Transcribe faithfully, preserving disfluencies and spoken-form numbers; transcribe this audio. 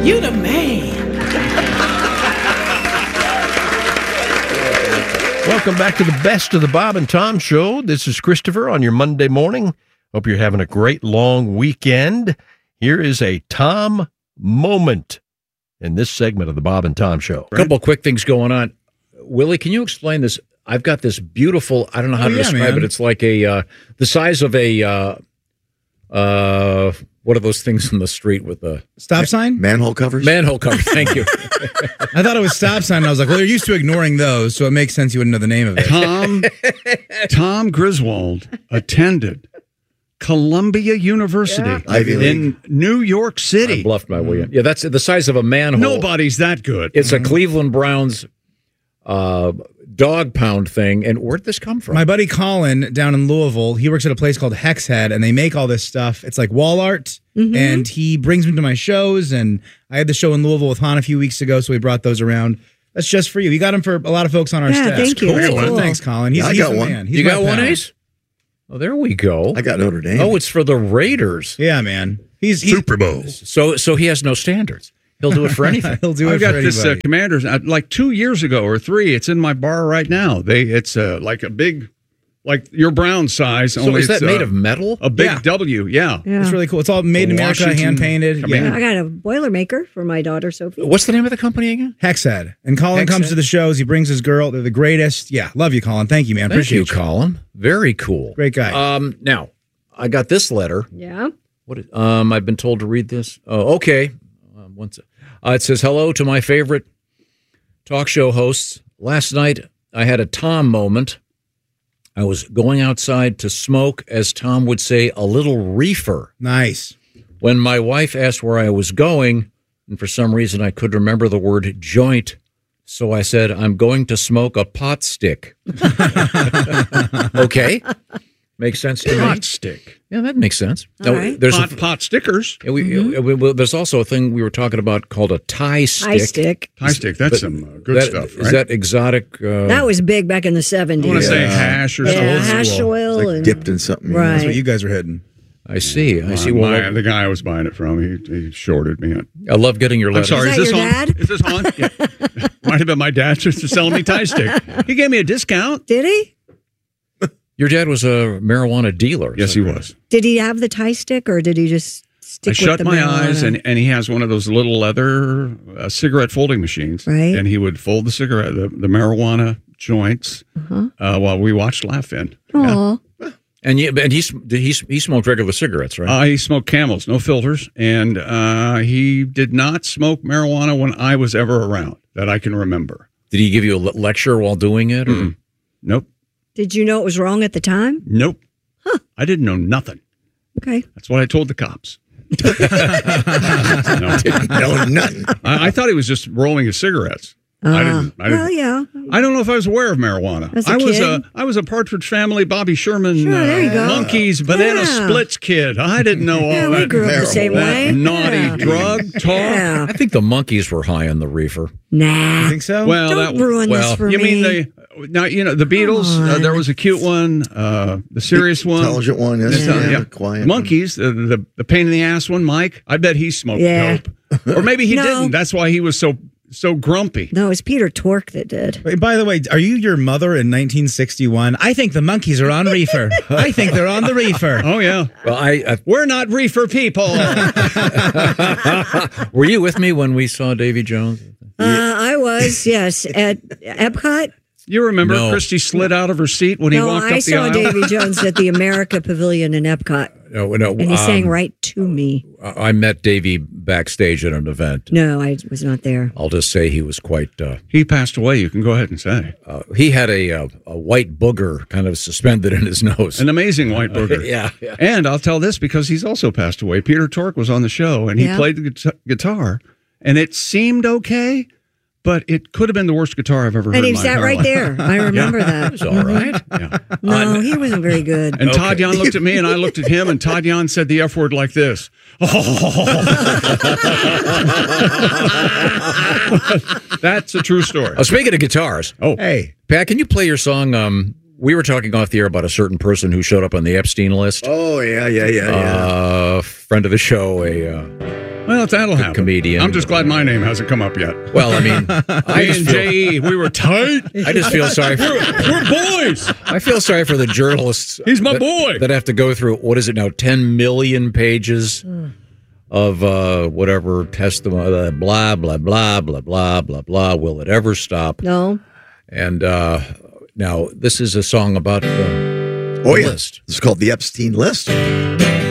You the man. Welcome back to the best of the Bob and Tom Show. This is Christopher on your Monday morning. Hope you're having a great long weekend. Here is a Tom moment in this segment of the Bob and Tom Show. A couple of quick things going on. Willie, can you explain this? I've got this beautiful, I don't know how oh, to yeah, describe man. it. It's like a, uh, the size of a, uh, uh, what are those things in the street with the stop sign? Manhole covers? Manhole cover, thank you. I thought it was stop sign, and I was like, well, you're used to ignoring those, so it makes sense you wouldn't know the name of it. Tom, Tom Griswold attended Columbia University Yeah. Ivy League. in New York I City. bluffed my way in. Yeah, that's the size of a manhole. Nobody's that good. It's a Cleveland Browns uh, dog pound thing. And where'd this come from? My buddy Colin down in Louisville, he works at a place called Hexhead, and they make all this stuff. It's like wall art, Mhm. and he brings them to my shows, and I had the show in Louisville with Han a few weeks ago, so we brought those around. That's just for you. He got them for a lot of folks on our Yeah, staff. thank you. Cool. That's cool. Thanks, Colin. He's, Yeah, I he's got the one. man. He's you my got one, pal. Ace? Oh, there we go. I got Notre Dame. Oh, it's for the Raiders. Yeah, man. He's, he's Super Bowl. So, so he has no standards. He'll do it for anything. He'll do it I've got for this uh, anybody. Commanders uh, like two years ago or three. It's in my bar right now. They it's uh, like a big, like your Brown size. So only is that it's, made uh, of metal? a big Yeah. W? Yeah. Yeah. It's really cool. It's all made in America, Washington hand painted. Command. Yeah. I got a Boilermaker for my daughter, Sophie. What's the name of the company again? Hexhead. And Colin comes Hexhead? to the shows. He brings his girl. They're the greatest. Yeah. Love you, Colin. Thank you, man. Thank Appreciate you, Colin. Very cool. Great guy. Um, now, I got this letter. Yeah. What? Is, um, I've been told to read this. Oh, okay. Um, once, uh, it says, hello to my favorite talk show hosts. Last night, I had a Tom moment. I was going outside to smoke, as Tom would say, a little reefer. Nice. When my wife asked where I was going, and for some reason I couldn't remember the word joint, so I said, I'm going to smoke a pot stick. Okay. Makes sense to me. Pot stick. Yeah, that makes sense. All right. There's Pot, a, pot stickers. yeah, we, uh, we- we- there's also a thing we were talking about called a tie stick. Eye stick. Tie stick. That's But some uh, good that- stuff, right? Is that exotic? Uh, That was big back in the I seventies. want to say Yeah. hash or yeah, something. hash oil. It's like and, dipped in something. you know. Right. That's what you guys are hitting. I see. I see. Uh, Well, my- the guy I was buying it from, he, he shorted me. I love getting your I'm letters. sorry, Is is, that this your on? dad? Is this on? Yeah. Might have been my dad just selling me tie stick. He gave me a discount. Did he? Your dad was a marijuana dealer. Yes, he was. Did he have the tie stick, or did he just stick I with shut the my marijuana? eyes, and, and he has one of those little leather uh, cigarette folding machines. Right. And he would fold the cigarette, the, the marijuana joints, Uh-huh. uh, while we watched Laugh In. Yeah. Aw. And, you, and he, he, he smoked regular cigarettes, right? Uh, he smoked Camels, no filters, and uh, he did not smoke marijuana when I was ever around that I can remember. Did he give you a le- lecture while doing it? Or? Mm-mm. Nope. Did you know it was wrong at the time? Nope. I didn't know nothing. Okay. That's what I told the cops. no. No, nothing. I, I thought he was just rolling his cigarettes. I didn't. I didn't. Well, yeah. I don't know if I was aware of marijuana. As a I was kid? a I was a Partridge Family, Bobby Sherman, Sure, there you uh, go. Monkeys, Banana Yeah. Splits kid. I didn't know all Yeah, we that, grew up the same that way. naughty Yeah. drug talk. Yeah. I think the monkeys were high on the reefer. Nah. You think so? Well, Don't that ruin well, this for you me. mean the now you know the Beatles? Uh, there was a cute one, uh, the serious one, Intelligent one. Yes, Yeah. yeah. Yeah. The quiet Monkeys, the, the the pain in the ass one, Mike. I bet he smoked Yeah. dope, or maybe he No. didn't. That's why he was so so grumpy. No, it was Peter Tork that did. Wait, by the way, are you your mother in nineteen sixty-one? I think the monkeys are on reefer. I think they're on the reefer. Oh yeah. Well, I, I We're not reefer people. were you with me when we saw Davy Jones? Uh, I was, yes, at Epcot. You remember No. Christy slid out of her seat when he No, walked I up the saw aisle? Davy Jones at the America Pavilion in Epcot, No, no. and he sang um, right to me. I met Davy backstage at an event. No, I was not there. I'll just say he was quite. Uh, He passed away. You can go ahead and say. uh, he had a, a a white booger kind of suspended in his nose. An amazing white booger. yeah, yeah. And I'll tell this because he's also passed away. Peter Tork was on the show, and he Yeah. played the guita- guitar, and it seemed okay, but it could have been the worst guitar I've ever heard And he in my sat entire right life. there. I remember that. It was all right. Yeah. No, he wasn't very good. And Todd Okay. Yon looked at me, and I looked at him, and Todd Yon said the F word like this. That's a true story. Uh, speaking of guitars, Oh, Hey, Pat, can you play your song? Um, we were talking off the air about a certain person who showed up on the Epstein list. Oh, yeah, yeah, yeah, yeah. Uh, friend of the show, a uh, Well, that'll happen. comedian. I'm just glad my name hasn't come up yet. Well, I mean, I Me just and feel, Jay, we were tight. I just feel sorry for We're boys. I feel sorry for the journalists. He's my that, boy. that have to go through what is it now, ten million pages of uh, whatever testimony, blah blah blah blah blah blah blah. Will it ever stop? No. And uh, now this is a song about uh, Oh, the yeah. list. It's called the Epstein List.